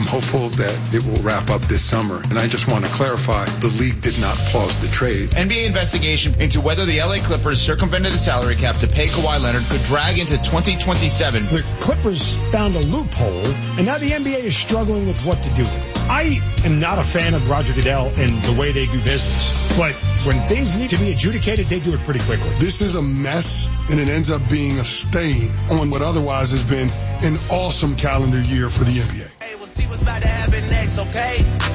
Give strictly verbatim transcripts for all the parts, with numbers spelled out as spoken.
hopeful that it will wrap up this summer. And I just want to clarify, the league did not pause the trade. N B A investigation into whether the L A Clippers circumvented the salary cap to pay Kawhi Leonard could drag into twenty twenty-seven. The Clippers found a loophole, and now the N B A is struggling with what to do with it. I am not a fan of Roger Goodell and the way they do business, but when things need to be adjudicated, they do it pretty quickly. This is a mess, and it ends up being a stain on what otherwise has been an awesome calendar year for the N B A. See what's about to happen next, okay?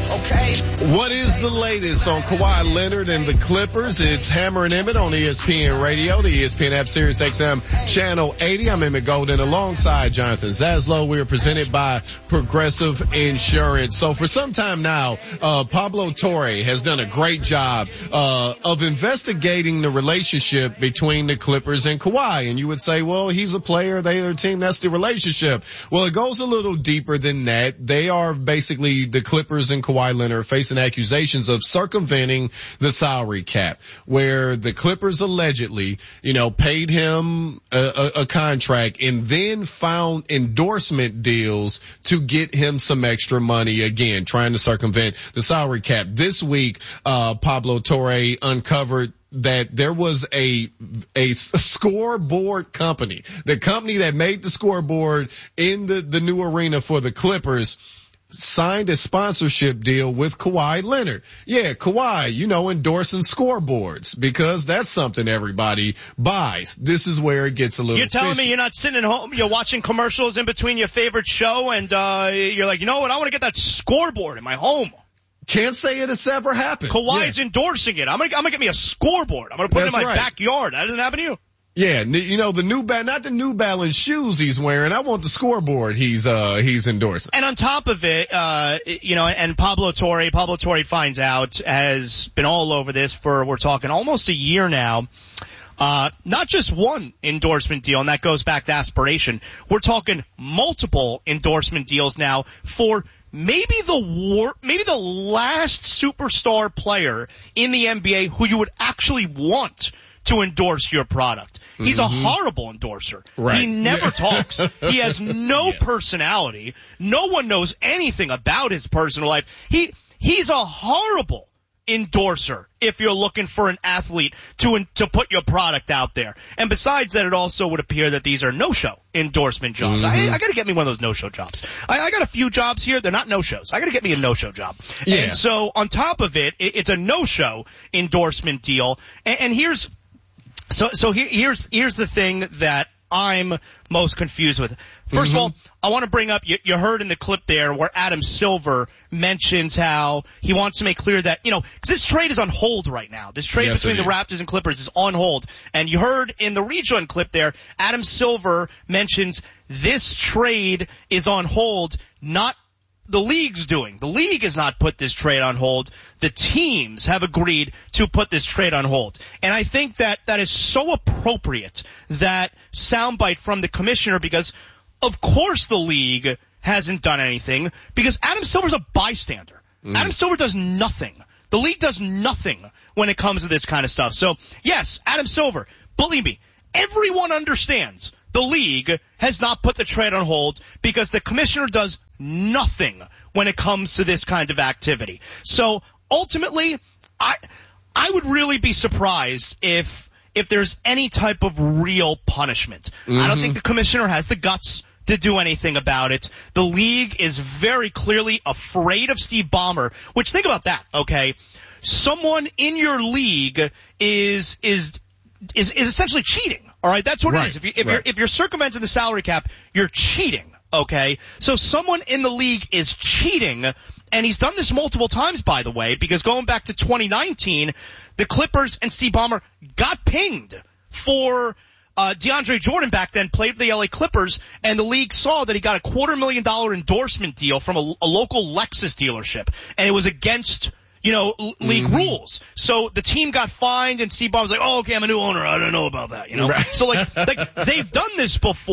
Okay. What is the latest on Kawhi Leonard and the Clippers? It's Hammer and Emmett on E S P N Radio, the E S P N app, Sirius X M, Channel eighty. I'm Emmett Golden alongside Jonathan Zaslow. We are presented by Progressive Insurance. So for some time now, uh, Pablo Torre has done a great job, uh, of investigating the relationship between the Clippers and Kawhi. And you would say, well, he's a player, they're a team, that's the relationship. Well, it goes a little deeper than that. They are basically, the Clippers and Kawhi Leonard facing accusations of circumventing the salary cap, where the Clippers allegedly, you know, paid him a, a, a contract and then found endorsement deals to get him some extra money, again, trying to circumvent the salary cap. This week, uh, Pablo Torre uncovered that there was a, a scoreboard company, the company that made the scoreboard in the, the new arena for the Clippers, signed a sponsorship deal with Kawhi Leonard. Yeah, Kawhi, you know, endorsing scoreboards because that's something everybody buys. This is where it gets a little You're telling fishy. me you're not sitting at home, you're watching commercials in between your favorite show and, uh, you're like, you know what, I want to get that scoreboard in my home. Can't say it has ever happened. Kawhi's yeah. endorsing it. I'm gonna, I'm gonna get me a scoreboard. I'm gonna put That's it in my right. backyard. That doesn't happen to you? Yeah, you know, the new ba- not the New Balance shoes he's wearing. I want the scoreboard he's, uh, he's endorsing. And on top of it, uh, you know, and Pablo Torre, Pablo Torre finds out, has been all over this for, we're talking almost a year now. Uh, not just one endorsement deal, and that goes back to aspiration. We're talking multiple endorsement deals now for maybe the war, maybe the last superstar player in the N B A who you would actually want to endorse your product. He's mm-hmm. a horrible endorser. Right. He never yeah. talks. He has no yeah. personality. No one knows anything about his personal life. He, he's a horrible endorser if you're looking for an athlete to to put your product out there. And besides that, it also would appear that these are no-show endorsement jobs. Mm-hmm. I, I gotta get me one of those no-show jobs. I, I got a few jobs here. They're not no-shows. I gotta get me a no-show job. Yeah. And so on top of it, it it's a no-show endorsement deal. And, and here's, so, so here, here's, here's the thing that I'm most confused with. First mm-hmm. of all, I want to bring up, you, you heard in the clip there where Adam Silver mentions how he wants to make clear that, you know, because this trade is on hold right now. This trade yes, between the Raptors and Clippers is on hold. And you heard in the rejoin clip there, Adam Silver mentions this trade is on hold, not the league's doing. The league has not put this trade on hold. The teams have agreed to put this trade on hold. And I think that that is so appropriate, that soundbite from the commissioner, because of course the league hasn't done anything, because Adam Silver's a bystander. Mm. Adam Silver does nothing. The league does nothing when it comes to this kind of stuff. So yes, Adam Silver, believe me, everyone understands the league has not put the trade on hold because the commissioner does nothing when it comes to this kind of activity. So ultimately, I I would really be surprised if if there's any type of real punishment. Mm-hmm. I don't think the commissioner has the guts to do anything about it. The league is very clearly afraid of Steve Ballmer, which, think about that, okay? Someone in your league is is is is essentially cheating. All right, that's what right. it is. If you if right. you're if you're circumventing the salary cap, you're cheating. Okay, so someone in the league is cheating, and he's done this multiple times, by the way, because going back to twenty nineteen, the Clippers and Steve Ballmer got pinged for uh DeAndre Jordan back then, played for the L A Clippers, and the league saw that he got a quarter million dollar endorsement deal from a, a local Lexus dealership, and it was against, you know, league mm-hmm. rules. So the team got fined, and Steve Ballmer was like, oh, okay, I'm a new owner. I don't know about that, you know. Right. So, like, like, they've done this before,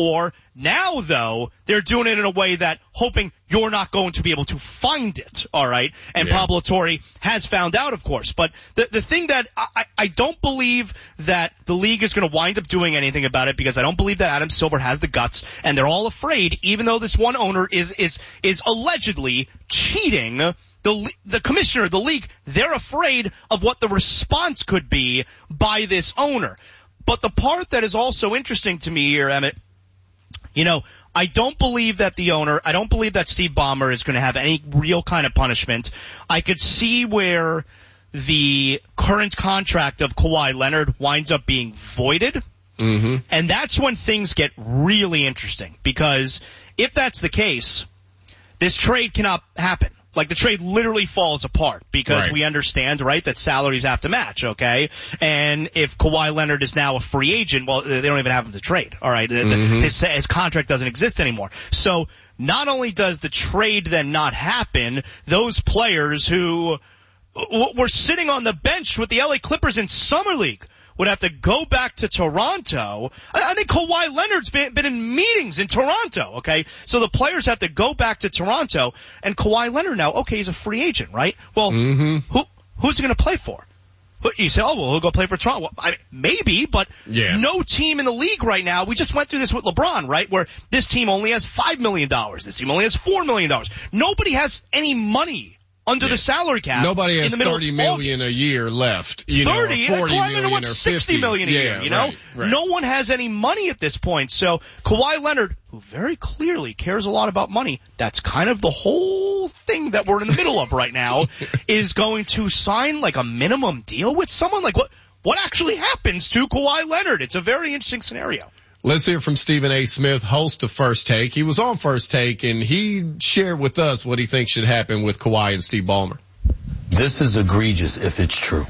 Now, though, they're doing it in a way that hoping you're not going to be able to find it, all right? And yeah. Pablo Torre has found out, of course. But the the thing that I, I don't believe that the league is going to wind up doing anything about it, because I don't believe that Adam Silver has the guts, and they're all afraid, even though this one owner is is is allegedly cheating the the commissioner of the league, they're afraid of what the response could be by this owner. But the part that is also interesting to me here, Emmett, you know, I don't believe that the owner, I don't believe that Steve Ballmer is going to have any real kind of punishment. I could see where the current contract of Kawhi Leonard winds up being voided. Mm-hmm. And that's when things get really interesting, because if that's the case, this trade cannot happen. Like, the trade literally falls apart because right. we understand, right, that salaries have to match, okay? And if Kawhi Leonard is now a free agent, well, they don't even have him to trade, all right? Mm-hmm. His, his contract doesn't exist anymore. So not only does the trade then not happen, those players who were sitting on the bench with the L A Clippers in Summer League would have to go back to Toronto. I think Kawhi Leonard's been, been in meetings in Toronto, okay? So the players have to go back to Toronto, and Kawhi Leonard now, okay, he's a free agent, right? Well, mm-hmm. who who's he going to play for? You say, oh, well, he'll go play for Toronto. Well, I, maybe, but yeah. no team in the league right now. We just went through this with LeBron, right, where this team only has five million dollars. This team only has four million dollars. Nobody has any money under yeah. the salary cap. Nobody has in the thirty million August. a year left. You thirty, know, or forty Kawhi Leonard wants or sixty million a yeah, year, you know? Right, right. No one has any money at this point. So Kawhi Leonard, who very clearly cares a lot about money, that's kind of the whole thing that we're in the middle of right now, is going to sign like a minimum deal with someone. Like, what, what actually happens to Kawhi Leonard? It's a very interesting scenario. Let's hear from Stephen A. Smith, host of First Take. He was on First Take, and he shared with us what he thinks should happen with Kawhi and Steve Ballmer. This is egregious if it's true.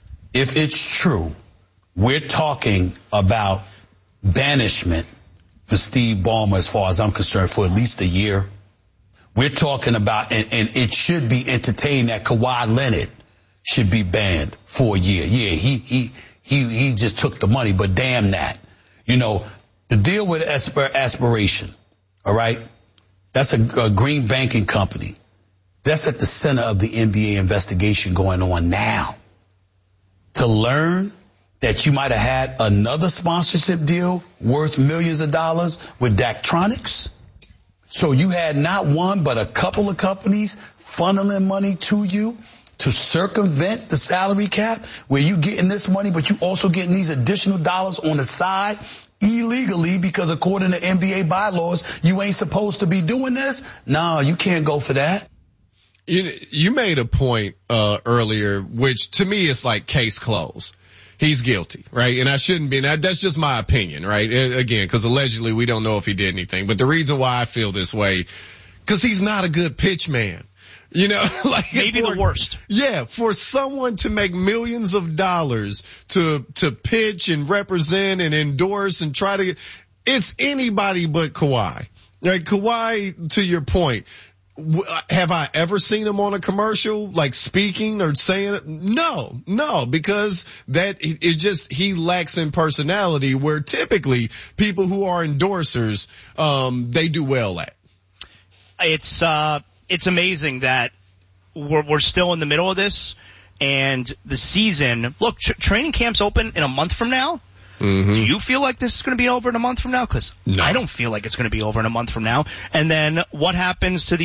If it's true, we're talking about banishment for Steve Ballmer, as far as I'm concerned, for at least a year. We're talking about, and, and it should be entertained that Kawhi Leonard should be banned for a year. Yeah, he, he, he, he just took the money, but damn that. You know, the deal with Aspir- Aspiration, all right? That's a, a green banking company. That's at the center of the N B A investigation going on now. To learn that you might have had another sponsorship deal worth millions of dollars with Daktronics. So you had not one but a couple of companies funneling money to you to circumvent the salary cap, where you getting this money, but you also getting these additional dollars on the side illegally, because according to N B A bylaws, you ain't supposed to be doing this. No, you can't go for that. You, you made a point, uh, earlier, which to me is like case closed. He's guilty, right? And I shouldn't be, and that's just my opinion, right? Again, cause allegedly we don't know if he did anything, but the reason why I feel this way, cause he's not a good pitch man. You know, like maybe for, the worst. Yeah, for someone to make millions of dollars to, to pitch and represent and endorse and try to, it's anybody but Kawhi. Like Kawhi, to your point, have I ever seen him on a commercial, like speaking or saying it? No, no, because that, it just, he lacks in personality, where typically people who are endorsers, um, they do well at. It's, uh, it's amazing that we're, we're still in the middle of this, and the season, look, tr- training camp's open in a month from now. Mm-hmm. Do you feel like this is going to be over in a month from now? Because no. I don't feel like it's going to be over in a month from now. And then what happens to the